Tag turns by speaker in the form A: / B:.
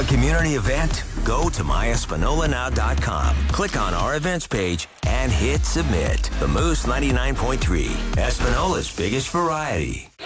A: community event? Go to myespinolanow.com, click on our events page, and hit submit. The Moose 99.3, Espinola's biggest variety.